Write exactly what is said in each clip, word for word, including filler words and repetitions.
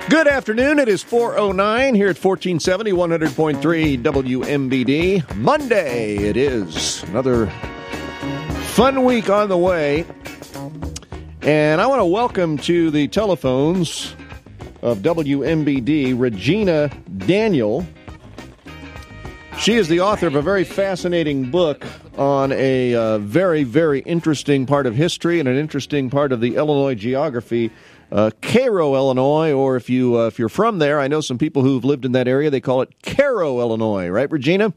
Good afternoon. It is four oh nine here at fourteen seventy, one hundred point three W M B D. Monday it is. Another fun week on the way. And I want to welcome to the telephones of W M B D, Regina Daniel. She is the author of a very fascinating book on a uh, very, very interesting part of history and an interesting part of the Illinois geography. Uh, Cairo, Illinois, or if you uh, if you're from there, I know some people who've lived in that area. They call it Cairo, Illinois, right, Regina?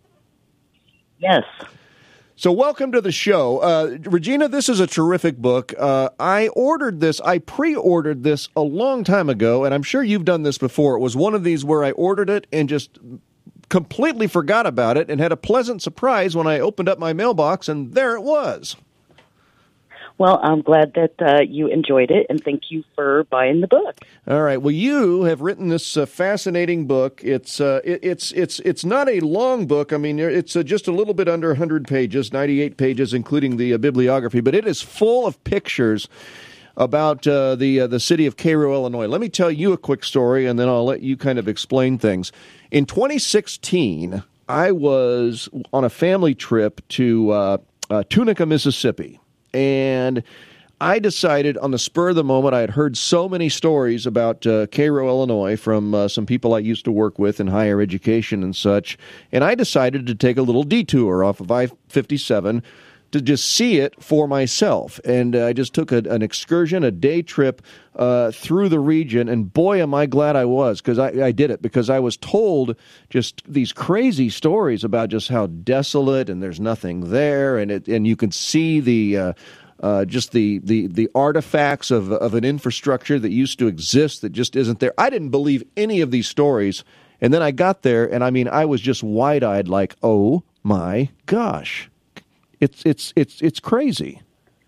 Yes. So welcome to the show, uh, Regina. This is a terrific book. Uh, I ordered this. I pre-ordered this a long time ago, and I'm sure you've done this before. It was one of these where I ordered it and just completely forgot about it, and had a pleasant surprise when I opened up my mailbox, and there it was. Well, I'm glad that uh, you enjoyed it, and thank you for buying the book. All right. Well, you have written this uh, fascinating book. It's uh, it, it's it's it's not a long book. I mean, it's uh, just a little bit under one hundred pages, ninety-eight pages, including the uh, bibliography. But it is full of pictures about uh, the uh, the city of Cairo, Illinois. Let me tell you a quick story, and then I'll let you kind of explain things. In twenty sixteen, I was on a family trip to uh, uh, Tunica, Mississippi. And I decided on the spur of the moment, I had heard so many stories about uh, Cairo, Illinois from uh, some people I used to work with in higher education and such, and I decided to take a little detour off of I fifty-seven to just see it for myself. And uh, I just took a, an excursion, a day trip uh, through the region, and boy, am I glad I was, because I, I did it, because I was told just these crazy stories about just how desolate, and there's nothing there, and it, and you can see the uh, uh, just the, the, the artifacts of, of an infrastructure that used to exist that just isn't there. I didn't believe any of these stories, and then I got there, and I mean, I was just wide-eyed like, oh my gosh. It's it's it's it's crazy.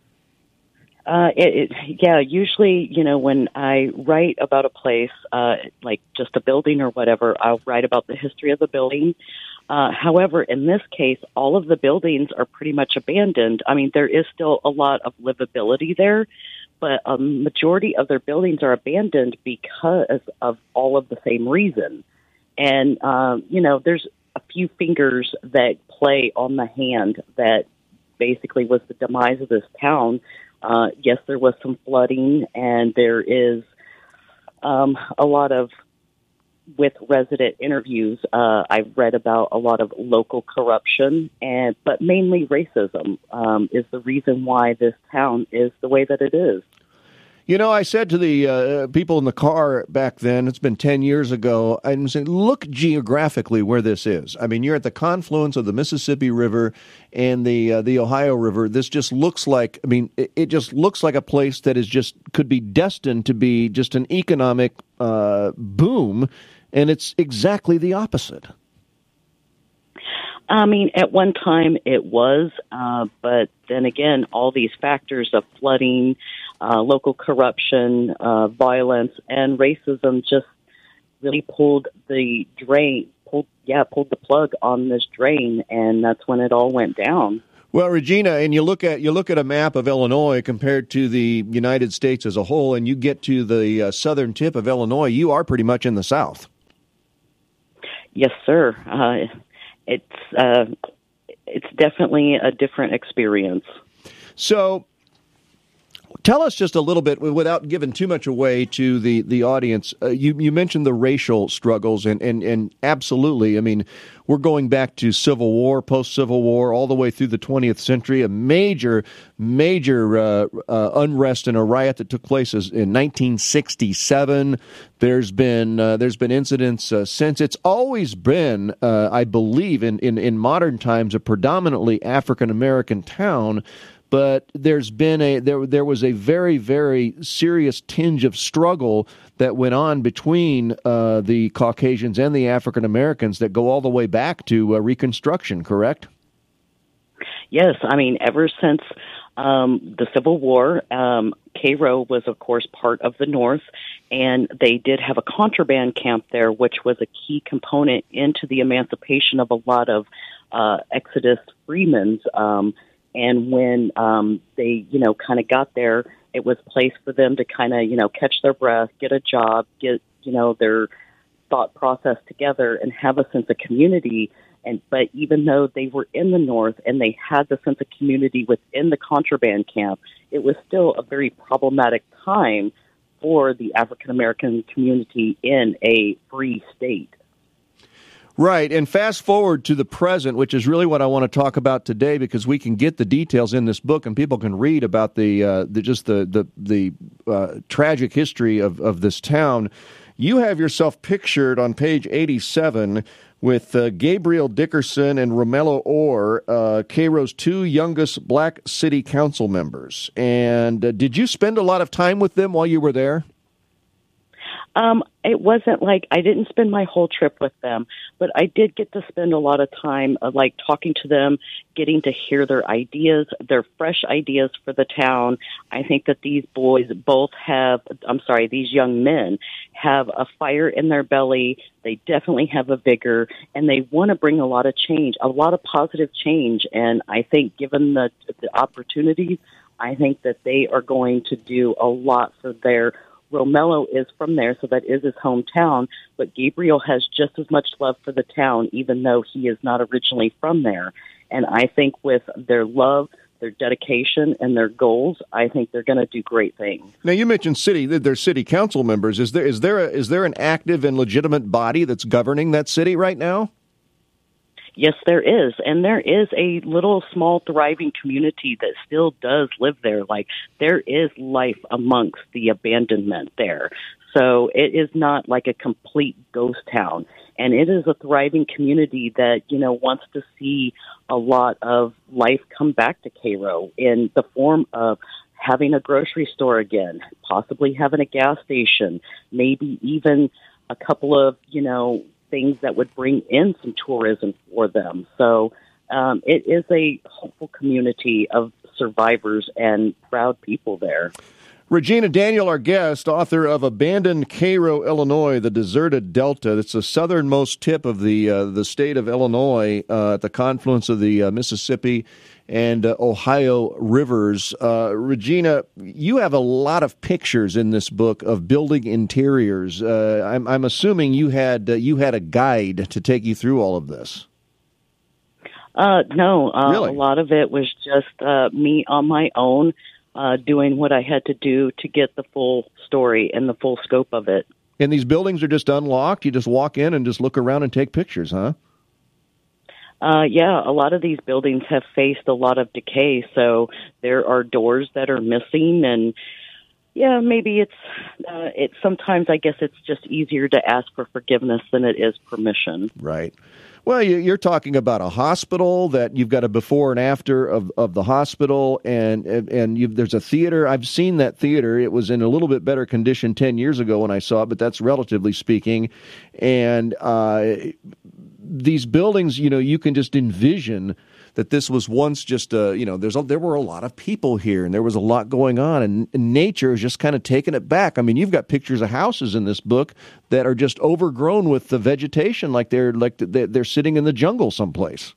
Uh, it, it, yeah, usually, you know, when I write about a place, uh, like just a building or whatever, I'll write about the history of the building. Uh, however, in this case, all of the buildings are pretty much abandoned. I mean, there is still a lot of livability there, but a majority of their buildings are abandoned because of all of the same reason. And, um, you know, there's a few fingers that play on the hand that basically was the demise of this town. Uh, yes, there was some flooding, and there is um, a lot of, with resident interviews, uh, I've read about a lot of local corruption, and but mainly racism um, is the reason why this town is the way that it is. You know, I said to the uh, people in the car back then, it's been ten years ago, I'm saying, look geographically where this is. I mean, you're at the confluence of the Mississippi River and the uh, the Ohio River. This just looks like, I mean, it, it just looks like a place that is just, could be destined to be just an economic uh, boom, and it's exactly the opposite. I mean, at one time it was, uh, but then again, all these factors of flooding, uh, local corruption, uh, violence, and racism just really pulled the drain, pulled, yeah, pulled the plug on this drain, and that's when it all went down. Well, Regina, and you look at you look at a map of Illinois compared to the United States as a whole, and you get to the uh, southern tip of Illinois, you are pretty much in the South. Yes, sir. Uh, It's uh, it's definitely a different experience. So tell us just a little bit, without giving too much away to the, the audience. Uh, you, you mentioned the racial struggles, and, and, and absolutely, I mean, we're going back to Civil War, post-Civil War, all the way through the twentieth century, a major, major uh, uh, unrest and a riot that took place in nineteen sixty-seven. There's been uh, there's been incidents uh, since. It's always been, uh, I believe, in, in, in modern times, a predominantly African-American town. But there's been a there there was a very, very serious tinge of struggle that went on between uh, the Caucasians and the African Americans that go all the way back to uh, Reconstruction, correct? Yes, I mean, ever since um, the Civil War, um, Cairo was, of course, part of the North, and they did have a contraband camp there, which was a key component into the emancipation of a lot of uh, Exodus freedmen. Um, And when um, they, you know, kind of got there, it was a place for them to kind of, you know, catch their breath, get a job, get you know, their thought process together and have a sense of community. And but even though they were in the North and they had the sense of community within the contraband camp, it was still a very problematic time for the African American community in a free state. Right, and fast forward to the present, which is really what I want to talk about today, because we can get the details in this book, and people can read about the, uh, the just the the the uh, tragic history of of this town. You have yourself pictured on page eighty-seven with uh, Gabriel Dickerson and Romello Orr, uh, Cairo's two youngest black city council members. And uh, did you spend a lot of time with them while you were there? Um, it wasn't like I didn't spend my whole trip with them, but I did get to spend a lot of time uh, like talking to them, getting to hear their ideas, their fresh ideas for the town. I think that these boys both have, I'm sorry, these young men have a fire in their belly. They definitely have a vigor, and they want to bring a lot of change, a lot of positive change. And I think given the, the opportunities, I think that they are going to do a lot for their Romello is from there, so that is his hometown, but Gabriel has just as much love for the town, even though he is not originally from there. And I think with their love, their dedication, and their goals, I think they're going to do great things. Now, you mentioned city; they're city council members. Is there is there a, is there an active and legitimate body that's governing that city right now? Yes, there is. And there is a little small thriving community that still does live there. Like, there is life amongst the abandonment there. So it is not like a complete ghost town. And it is a thriving community that, you know, wants to see a lot of life come back to Cairo in the form of having a grocery store again, possibly having a gas station, maybe even a couple of, you know, things that would bring in some tourism for them. So um, it is a hopeful community of survivors and proud people there. Regina Daniel, our guest, author of Abandoned Cairo, Illinois, The Deserted Delta. It's the southernmost tip of the uh, the state of Illinois uh, at the confluence of the uh, Mississippi and uh, Ohio rivers. Uh, Regina, you have a lot of pictures in this book of building interiors. Uh, I'm, I'm assuming you had uh, you had a guide to take you through all of this. Uh, no, uh, really? A lot of it was just uh, me on my own, uh, doing what I had to do to get the full story and the full scope of it. And these buildings are just unlocked? You just walk in and just look around and take pictures, huh? Uh, yeah, a lot of these buildings have faced a lot of decay, so there are doors that are missing, and yeah, maybe it's, uh, it's sometimes I guess it's just easier to ask for forgiveness than it is permission. Right. Well, you're talking about a hospital that you've got a before and after of, of the hospital, and and, and you've, there's a theater. I've seen that theater. It was in a little bit better condition ten years ago when I saw it, but that's relatively speaking. And uh, these buildings, you know, you can just envision that this was once just a, you know, there's a, there were a lot of people here, and there was a lot going on, and, and nature is just kind of taking it back. I mean, you've got pictures of houses in this book that are just overgrown with the vegetation, like they're like they're, they're sitting in the jungle someplace.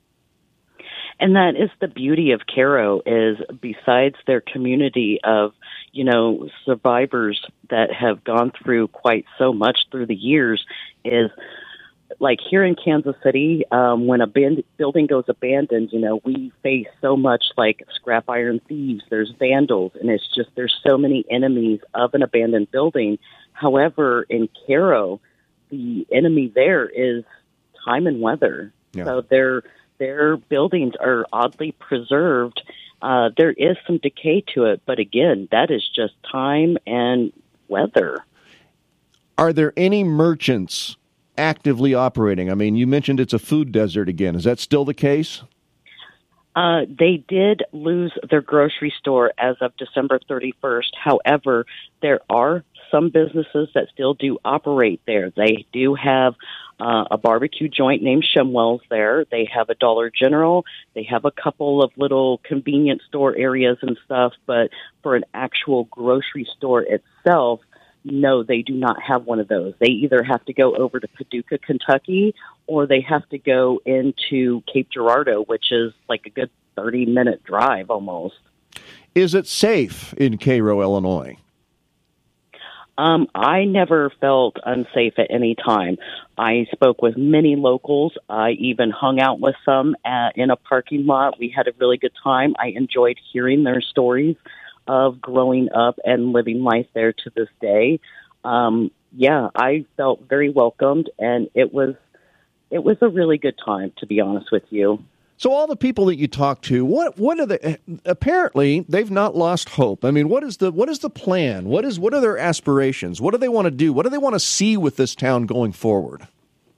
And that is the beauty of Cairo, is besides their community of, you know, survivors that have gone through quite so much through the years, is like here in Kansas City, um, when a band- building goes abandoned, you know, we face so much like scrap iron thieves, there's vandals, and it's just there's so many enemies of an abandoned building. However, in Cairo, the enemy there is time and weather. Yeah. So their their buildings are oddly preserved. Uh, there is some decay to it, but again, that is just time and weather. Are there any merchants actively operating? I mean, you mentioned it's a food desert again. Is that still the case? Uh, they did lose their grocery store as of December thirty-first. However, there are some businesses that still do operate there. They do have uh, a barbecue joint named Shemwell's there. They have a Dollar General. They have a couple of little convenience store areas and stuff. But for an actual grocery store itself, no, they do not have one of those. They either have to go over to Paducah, Kentucky, or they have to go into Cape Girardeau, which is like a good thirty-minute drive almost. Is it safe in Cairo, Illinois? Um, I never felt unsafe at any time. I spoke with many locals. I even hung out with some at, in a parking lot. We had a really good time. I enjoyed hearing their stories of growing up and living life there to this day. Um, yeah, I felt very welcomed, and it was it was a really good time, to be honest with you. So all the people that you talk to, what what are they? Apparently, they've not lost hope. I mean, what is the what is the plan? What is what are their aspirations? What do they want to do? What do they want to see with this town going forward?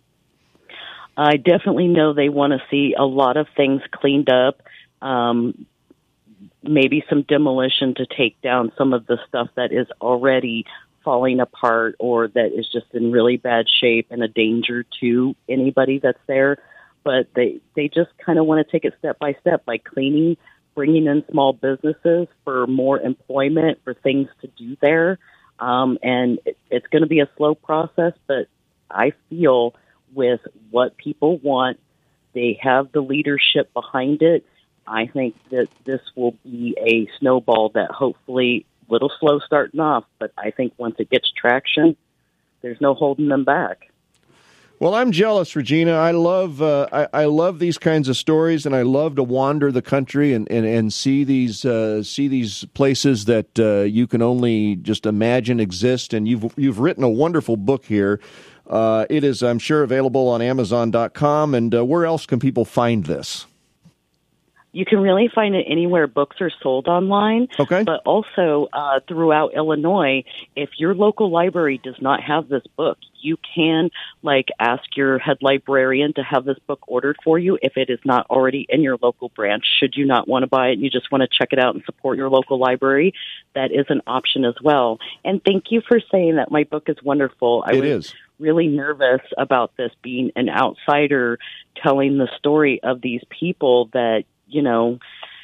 I definitely know they want to see a lot of things cleaned up, um, maybe some demolition to take down some of the stuff that is already falling apart or that is just in really bad shape and a danger to anybody that's there. But they, they just kind of want to take it step by step by cleaning, bringing in small businesses for more employment, for things to do there. Um, and it, it's going to be a slow process, but I feel with what people want, they have the leadership behind it. I think that this will be a snowball that hopefully little slow starting off, but I think once it gets traction, there's no holding them back. Well, I'm jealous, Regina. I love uh, I, I love these kinds of stories, and I love to wander the country and, and, and see these uh, see these places that uh, you can only just imagine exist. And you've you've written a wonderful book here. Uh, it is, I'm sure, available on Amazon dot com. And uh, where else can people find this? You can really find it anywhere books are sold online, okay. But also uh, throughout Illinois. If your local library does not have this book, you can like ask your head librarian to have this book ordered for you if it is not already in your local branch. Should you not want to buy it and you just want to check it out and support your local library, that is an option as well. And thank you for saying that my book is wonderful. I it was is. really nervous about this being an outsider telling the story of these people that, you know,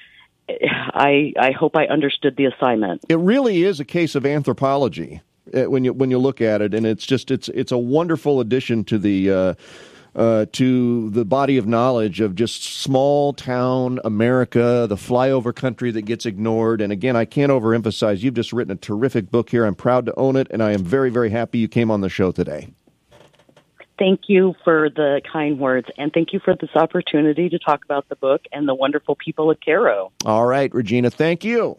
I I hope I understood the assignment. It really is a case of anthropology uh, when you when you look at it, and it's just it's it's a wonderful addition to the uh, uh, to the body of knowledge of just small town America, the flyover country that gets ignored. And again, I can't overemphasize. You've just written a terrific book here. I'm proud to own it, and I am very very happy you came on the show today. Thank you for the kind words, and thank you for this opportunity to talk about the book and the wonderful people at Cairo. All right, Regina, thank you.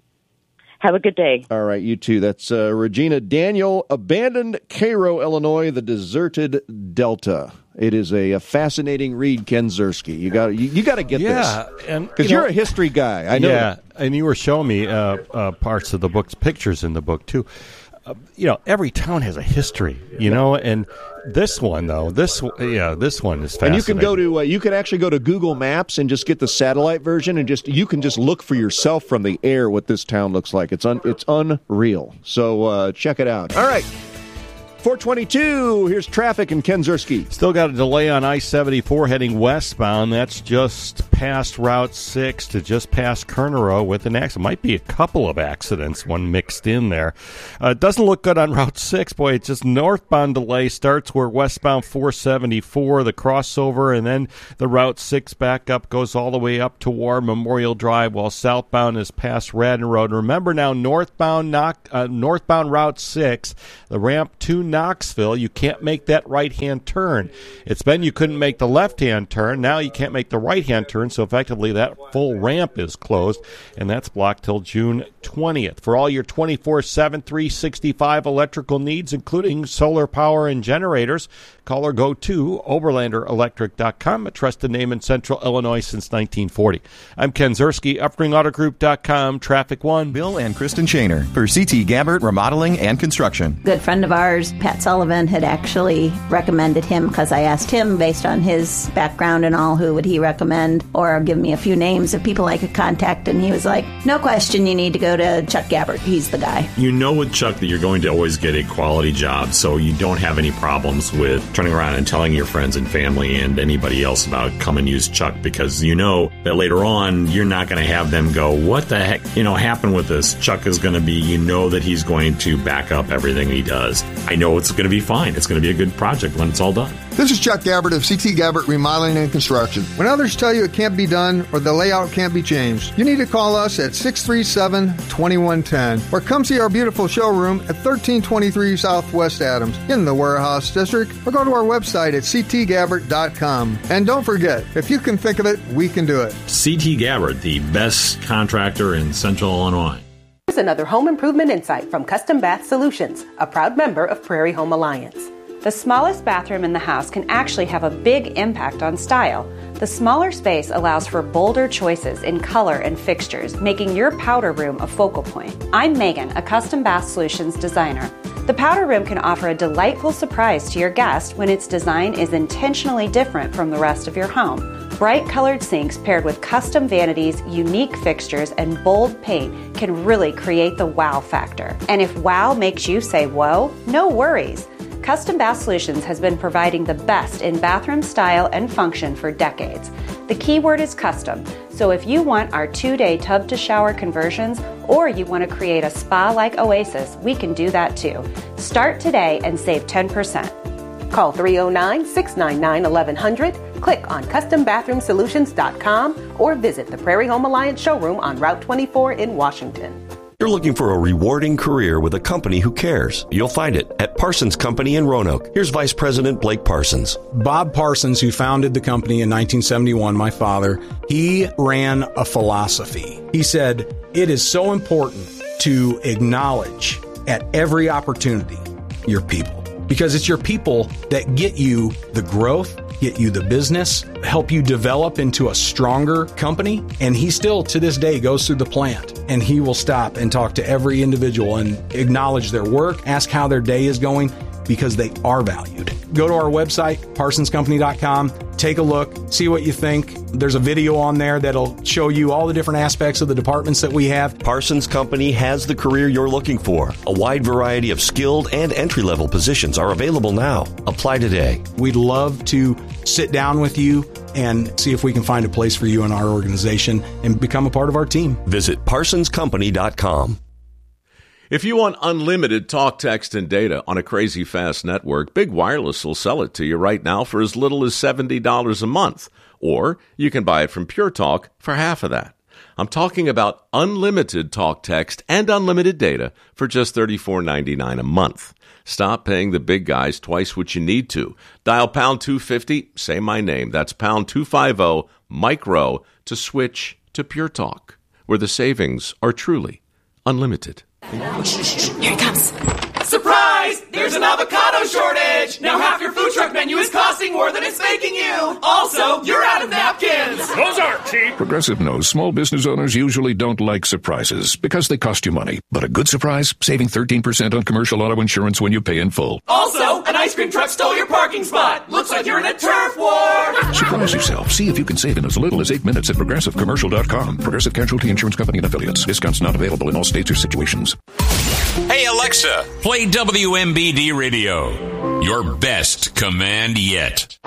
Have a good day. All right, you too. That's uh, Regina Daniel, Abandoned Cairo, Illinois, The Deserted Delta. It is a, a fascinating read, Ken Ziersky. You got you, you got to get yeah, this. and because you you're know, a history guy. I know. Yeah, and you were showing me uh, uh, parts of the book's pictures in the book too. Uh, you know, every town has a history, you know, and this one, though, this yeah, this one is fascinating. And you can go to, uh, you can actually go to Google Maps and just get the satellite version, and just you can just look for yourself from the air what this town looks like. It's un, it's unreal. So uh, check it out. All right. four twenty-two, here's traffic and Ken Ziersky. Still got a delay on I seventy-four heading westbound. That's just past Route six to just past Kernero with an accident. Might be a couple of accidents, one mixed in there. Uh, it doesn't look good on Route six. Boy, it's just northbound delay starts where westbound four seventy-four, the crossover, and then the Route six backup goes all the way up to War Memorial Drive, while southbound is past Radnor Road. Remember now, northbound, knock, uh, northbound Route six, the ramp to Knoxville, you can't make that right-hand turn. It's been you couldn't make the left-hand turn. Now you can't make the right-hand turn, so effectively that full ramp is closed, and that's blocked till June twentieth. For all your twenty-four seven, three sixty-five electrical needs, including solar power and generators, call or go to Oberlander Electric dot com, a trusted name in Central Illinois since nineteen forty. I'm Ken Ziersky, Upring Auto Group dot com, Traffic One. Bill and Kristen Shaner for C T Gabbert Remodeling and Construction. Good friend of ours, Pat Sullivan, had actually recommended him because I asked him, based on his background and all, who would he recommend, or give me a few names of people I could contact, and he was like, no question, you need to go to Chuck Gabbert. He's the guy. You know with Chuck that you're going to always get a quality job, so you don't have any problems with turning around and telling your friends and family and anybody else about come and use Chuck, because you know that later on you're not going to have them go, what the heck, you know, happened with this? Chuck is going to be, you know that he's going to back up everything he does. I know it's going to be fine. It's going to be a good project when it's all done. This is Chuck Gabbert of C T Gabbert Remodeling and Construction. When others tell you it can't can't be done or the layout can't be changed, you need to call us at six three seven, two one one zero or come see our beautiful showroom at thirteen twenty-three Southwest Adams in the Warehouse District, or go to our website at c t gabbert dot com. And don't forget, if you can think of it, we can do it. C T Gabbert, the best contractor in Central Illinois. Here's another home improvement insight from Custom Bath Solutions, a proud member of Prairie Home Alliance. The smallest bathroom in the house can actually have a big impact on style. The smaller space allows for bolder choices in color and fixtures, making your powder room a focal point. I'm Megan, a Custom Bath Solutions designer. The powder room can offer a delightful surprise to your guest when its design is intentionally different from the rest of your home. Bright colored sinks paired with custom vanities, unique fixtures, and bold paint can really create the wow factor. And if wow makes you say whoa, no worries. Custom Bath Solutions has been providing the best in bathroom style and function for decades. The key word is custom, so if you want our two-day tub-to-shower conversions or you want to create a spa-like oasis, we can do that too. Start today and save ten percent. Call three oh nine, six nine nine, eleven hundred, click on custom bathroom solutions dot com, or visit the Prairie Home Alliance showroom on Route twenty-four in Washington. You're looking for a rewarding career with a company who cares. You'll find it at Parsons Company in Roanoke. Here's Vice President Blake Parsons. Bob Parsons, who founded the company in nineteen seventy-one, my father, he ran a philosophy. He said, it is so important to acknowledge at every opportunity your people, because it's your people that get you the growth, get you the business, help you develop into a stronger company. And he still, to this day, goes through the plant and he will stop and talk to every individual and acknowledge their work, ask how their day is going, because they are valued. Go to our website, parsons company dot com, take a look, see what you think. There's a video on there that'll show you all the different aspects of the departments that we have. Parsons Company has the career you're looking for. A wide variety of skilled and entry-level positions are available now. Apply today. We'd love to sit down with you and see if we can find a place for you in our organization and become a part of our team. Visit parsons company dot com. If you want unlimited talk, text, and data on a crazy fast network, Big Wireless will sell it to you right now for as little as seventy dollars a month. Or you can buy it from Pure Talk for half of that. I'm talking about unlimited talk, text, and unlimited data for just thirty-four ninety-nine a month. Stop paying the big guys twice what you need to. Dial pound two fifty, say my name. That's pound two fifty, micro, to switch to Pure Talk, where the savings are truly unlimited. Here it comes. Surprise! There's an avocado shortage! Now half your food truck menu is costing more than it's making you! Also, you're out of napkins! Those aren't cheap! Progressive knows small business owners usually don't like surprises because they cost you money. But a good surprise? Saving thirteen percent on commercial auto insurance when you pay in full. Also, an ice cream truck stole your parking spot! Looks like you're in a turf war! Surprise yourself. See if you can save in as little as eight minutes at progressive commercial dot com. Progressive Casualty Insurance Company and Affiliates. Discounts not available in all states or situations. Hey Alexa, play W M B D Radio. Your best command yet.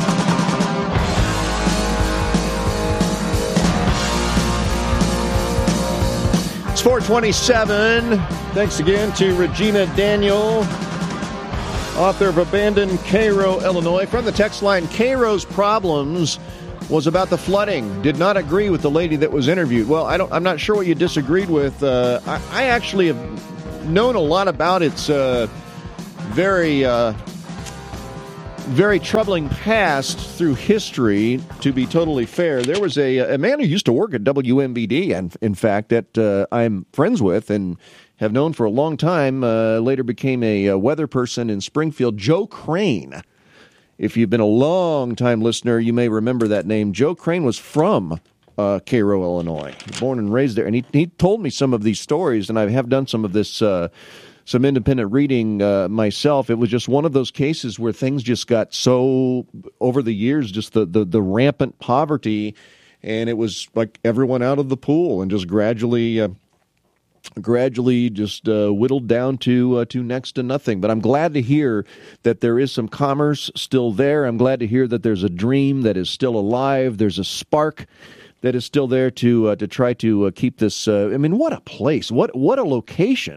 It's four twenty-seven. Thanks again to Regina Daniel, author of Abandoned Cairo, Illinois. From the text line, Cairo's problems was about the flooding. Did not agree with the lady that was interviewed. Well, I don't, I'm not sure what you disagreed with. Uh, I, I actually have known a lot about its uh, very, uh, very troubling past through history, to be totally fair. There was a, a man who used to work at W M B D, and in fact, that uh, I'm friends with and have known for a long time, uh, later became a, a weather person in Springfield, Joe Crane. If you've been a long-time listener, you may remember that name. Joe Crane was from uh, Cairo, Illinois, born and raised there. And he, he told me some of these stories, and I have done some of this, uh, some independent reading uh, myself. It was just one of those cases where things just got so, over the years, just the, the, the rampant poverty, and it was like everyone out of the pool and just gradually... Uh, gradually just uh, whittled down to uh, to next to nothing. But I'm glad to hear that there is some commerce still there. I'm glad to hear that there's a dream that is still alive. There's a spark that is still there to uh, to try to uh, keep this. Uh, I mean, what a place! What what a location!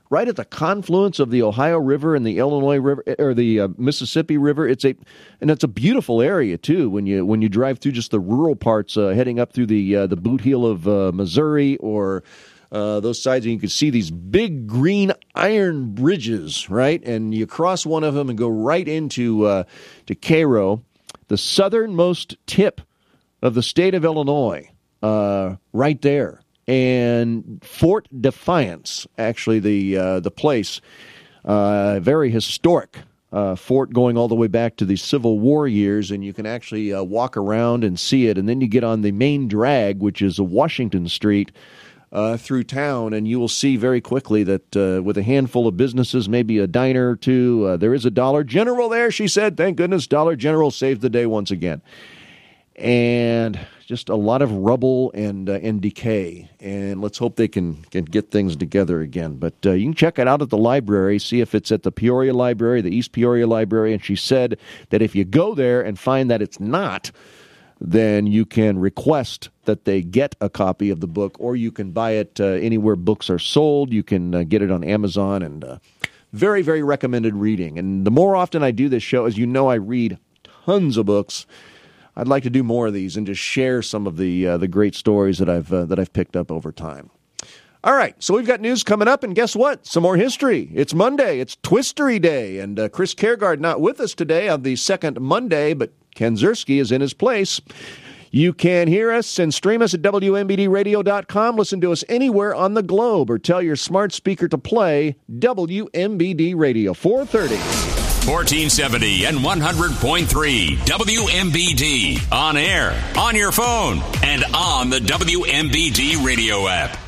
right at the confluence of the Ohio River and the Illinois River, or the uh, Mississippi River. It's a, and it's a beautiful area too. When you when you drive through just the rural parts, uh, heading up through the uh, the boot heel of uh, Missouri or uh, those sides, and you can see these big green iron bridges, right? And you cross one of them and go right into uh, to Cairo, the southernmost tip of the state of Illinois, uh, right there. And Fort Defiance, actually the uh, the place, uh, very historic uh, fort going all the way back to the Civil War years, and you can actually uh, walk around and see it. And then you get on the main drag, which is a Washington Street, uh, through town, and you will see very quickly that uh, with a handful of businesses, maybe a diner or two, uh, there is a Dollar General there, she said. Thank goodness Dollar General saved the day once again. And just a lot of rubble and uh, and decay, and let's hope they can, can get things together again. But uh, you can check it out at the library, see if it's at the Peoria Library, the East Peoria Library, and she said that if you go there and find that it's not, then you can request that they get a copy of the book, or you can buy it uh, anywhere books are sold. You can uh, get it on Amazon, and uh, very, very recommended reading. And the more often I do this show, as you know, I read tons of books. I'd like to do more of these and just share some of the uh, the great stories that I've uh, that I've picked up over time. All right, so we've got news coming up, and guess what? Some more history. It's Monday. It's Twistery Day, and uh, Chris Kiergaard not with us today on the second Monday, but Ken Ziersky is in his place. You can hear us and stream us at W M B D radio dot com. Listen to us anywhere on the globe, or tell your smart speaker to play W M B D Radio four thirty. fourteen seventy and one hundred point three W M B D. On air, on your phone, and on the W M B D radio app.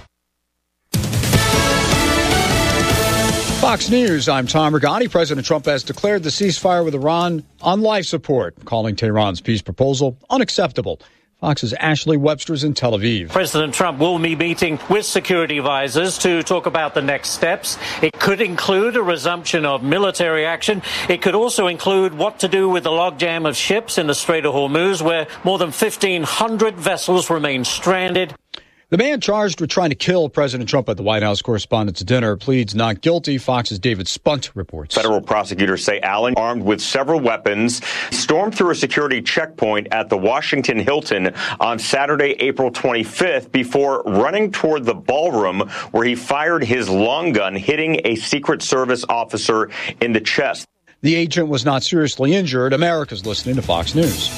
Fox News, I'm Tom Regani. President Trump has declared the ceasefire with Iran on life support, calling Tehran's peace proposal unacceptable. Fox's Ashley Webster's in Tel Aviv. President Trump will be meeting with security advisors to talk about the next steps. It could include a resumption of military action. It could also include what to do with the logjam of ships in the Strait of Hormuz, where more than fifteen hundred vessels remain stranded. The man charged with trying to kill President Trump at the White House Correspondents' Dinner pleads not guilty. Fox's David Spunt reports. Federal prosecutors say Allen, armed with several weapons, stormed through a security checkpoint at the Washington Hilton on Saturday, April twenty-fifth, before running toward the ballroom where he fired his long gun, hitting a Secret Service officer in the chest. The agent was not seriously injured. America's listening to Fox News.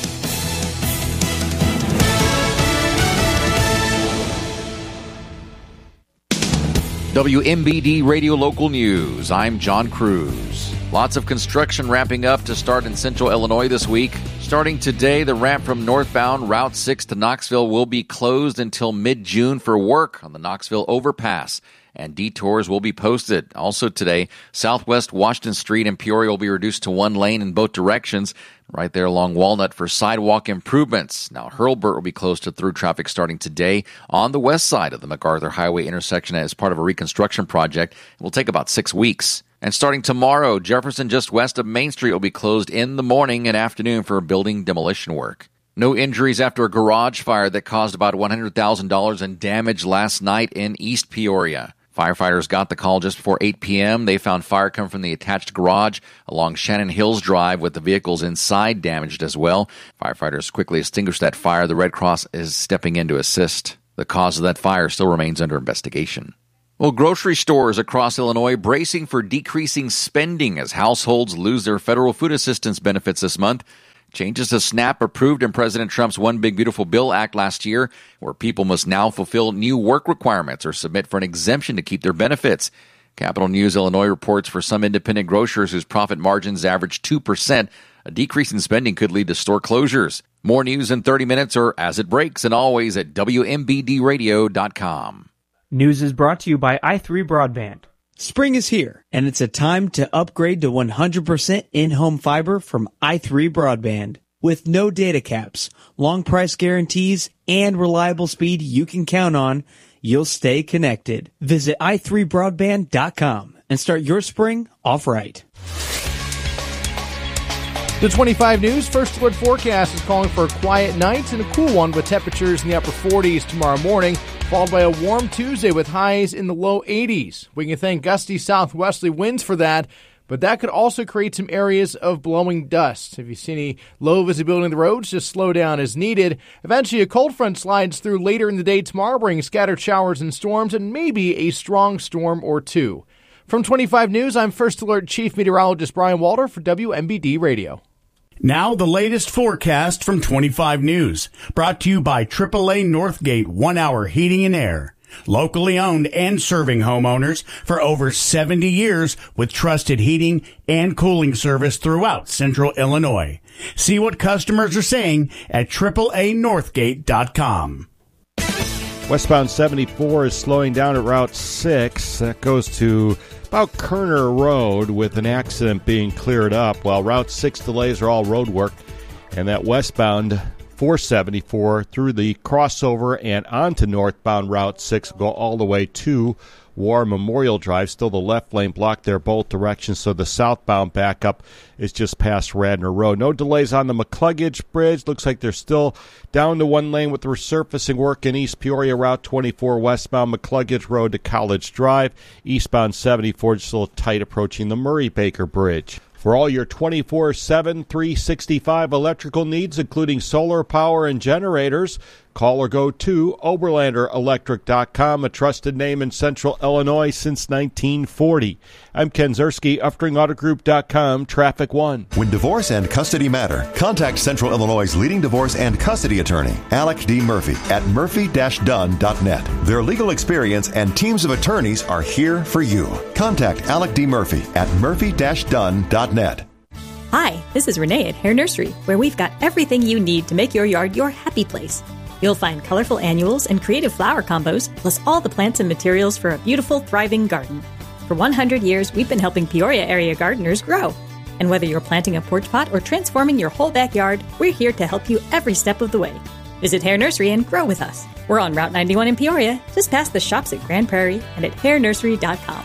W M B D Radio Local News. I'm John Cruz. Lots of construction ramping up to start in central Illinois this week. Starting today, the ramp from northbound Route six to Knoxville will be closed until mid-June for work on the Knoxville overpass, and detours will be posted. Also today, Southwest Washington Street in Peoria will be reduced to one lane in both directions, right there along Walnut for sidewalk improvements. Now, Hurlburt will be closed to through traffic starting today on the west side of the MacArthur Highway intersection as part of a reconstruction project. It will take about six weeks. And starting tomorrow, Jefferson just west of Main Street will be closed in the morning and afternoon for building demolition work. No injuries after a garage fire that caused about one hundred thousand dollars in damage last night in East Peoria. Firefighters got the call just before eight p.m. They found fire coming from the attached garage along Shannon Hills Drive with the vehicles inside damaged as well. Firefighters quickly extinguished that fire. The Red Cross is stepping in to assist. The cause of that fire still remains under investigation. Well, grocery stores across Illinois bracing for decreasing spending as households lose their federal food assistance benefits this month. Changes to SNAP approved in President Trump's One Big Beautiful Bill Act last year, where people must now fulfill new work requirements or submit for an exemption to keep their benefits. Capital News Illinois reports for some independent grocers whose profit margins average two percent, a decrease in spending could lead to store closures. More news in thirty minutes or as it breaks, and always at W M B D radio dot com. News is brought to you by i three Broadband. Spring is here, and it's a time to upgrade to one hundred percent in-home fiber from i three Broadband. With no data caps, long price guarantees, and reliable speed you can count on, you'll stay connected. Visit i three broadband dot com and start your spring off right. The twenty-five News First Alert forecast is calling for a quiet night and a cool one with temperatures in the upper forties tomorrow morning. followed by a warm Tuesday with highs in the low eighties. We can thank gusty southwesterly winds for that, but that could also create some areas of blowing dust. If you see any low visibility on the roads, just slow down as needed. Eventually, a cold front slides through later in the day tomorrow, bringing scattered showers and storms and maybe a strong storm or two. From twenty-five News, I'm First Alert Chief Meteorologist Brian Walter for W M B D Radio. Now the latest forecast from twenty-five News, brought to you by triple A Northgate One Hour Heating and Air. Locally owned and serving homeowners for over seventy years with trusted heating and cooling service throughout Central Illinois. See what customers are saying at triple A northgate dot com. Westbound seventy-four is slowing down at Route six. That goes to about Kerner Road with an accident being cleared up, while Route six delays are all road work. And that westbound four seventy-four through the crossover and onto northbound Route six go all the way to War Memorial Drive. Still the left lane blocked there both directions, so the southbound backup is just past Radnor Road. No delays on the McCluggage Bridge. Looks like they're still down to one lane with the resurfacing work in East Peoria. Route twenty-four westbound McCluggage Road to College Drive. Eastbound seventy-four just a little tight approaching the Murray-Baker Bridge. For all your twenty-four seven, three sixty-five electrical needs, including solar power and generators, call or go to Oberlander Electric dot com, a trusted name in Central Illinois since nineteen forty. I'm Ken Zerski, Uftring Auto Group dot com, Traffic One. When divorce and custody matter, contact Central Illinois' leading divorce and custody attorney, Alec D. Murphy, at murphy dash dunn dot net. Their legal experience and teams of attorneys are here for you. Contact Alec D. Murphy at murphy dash dunn dot net. Hi, this is Renee at Hair Nursery, where we've got everything you need to make your yard your happy place. You'll find colorful annuals and creative flower combos, plus all the plants and materials for a beautiful, thriving garden. For one hundred years, we've been helping Peoria area gardeners grow. And whether you're planting a porch pot or transforming your whole backyard, we're here to help you every step of the way. Visit Hair Nursery and grow with us. We're on Route ninety-one in Peoria, just past the shops at Grand Prairie, and at hair nursery dot com.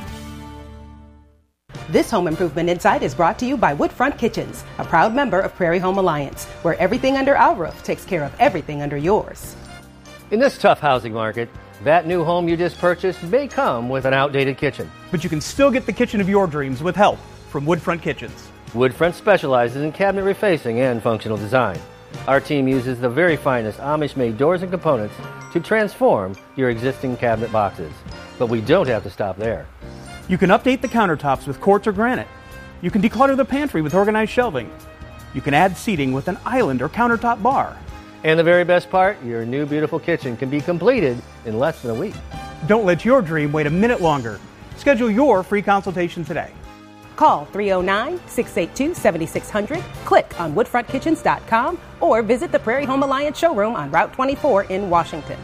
This Home Improvement Insight is brought to you by Woodfront Kitchens, a proud member of Prairie Home Alliance, where everything under our roof takes care of everything under yours. In this tough housing market, that new home you just purchased may come with an outdated kitchen. But you can still get the kitchen of your dreams with help from Woodfront Kitchens. Woodfront specializes in cabinet refacing and functional design. Our team uses the very finest Amish-made doors and components to transform your existing cabinet boxes. But we don't have to stop there. You can update the countertops with quartz or granite. You can declutter the pantry with organized shelving. You can add seating with an island or countertop bar. And the very best part, your new beautiful kitchen can be completed in less than a week. Don't let your dream wait a minute longer. Schedule your free consultation today. Call three oh nine, six eight two, seven six zero zero, click on woodfront kitchens dot com, or visit the Prairie Home Alliance showroom on Route twenty-four in Washington.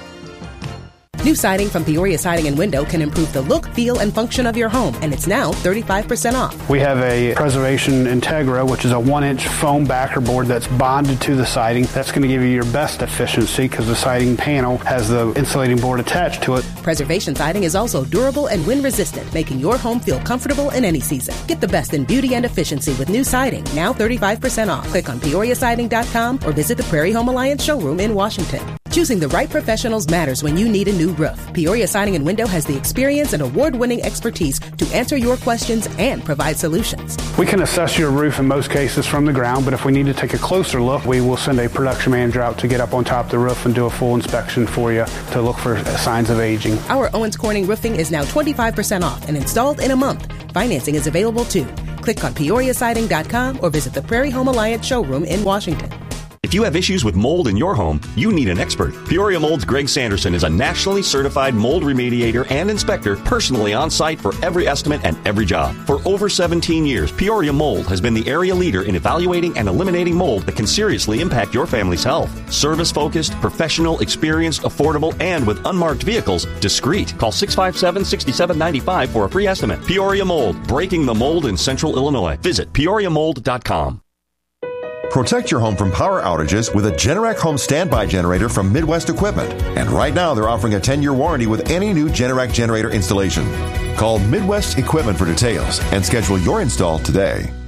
New siding from Peoria Siding and Window can improve the look, feel, and function of your home, and it's now thirty-five percent off. We have a Preservation Integra, which is a one-inch foam backer board that's bonded to the siding. That's going to give you your best efficiency because the siding panel has the insulating board attached to it. Preservation Siding is also durable and wind-resistant, making your home feel comfortable in any season. Get the best in beauty and efficiency with new siding, now thirty-five percent off. Click on peoria siding dot com or visit the Prairie Home Alliance showroom in Washington. Choosing the right professionals matters when you need a new roof. Peoria Siding and Window has the experience and award-winning expertise to answer your questions and provide solutions. We can assess your roof in most cases from the ground, but if we need to take a closer look, we will send a production manager out to get up on top of the roof and do a full inspection for you to look for signs of aging. Our Owens Corning roofing is now twenty-five percent off and installed in a month. Financing is available too. Click on peoria siding dot com or visit the Prairie Home Alliance showroom in Washington. If you have issues with mold in your home, you need an expert. Peoria Mold's Greg Sanderson is a nationally certified mold remediator and inspector, personally on site for every estimate and every job. For over seventeen years, Peoria Mold has been the area leader in evaluating and eliminating mold that can seriously impact your family's health. Service-focused, professional, experienced, affordable, and with unmarked vehicles, discreet. Call six five seven, six seven nine five for a free estimate. Peoria Mold, breaking the mold in Central Illinois. Visit peoria mold dot com. Protect your home from power outages with a Generac home standby generator from Midwest Equipment. And right now, they're offering a ten-year warranty with any new Generac generator installation. Call Midwest Equipment for details and schedule your install today.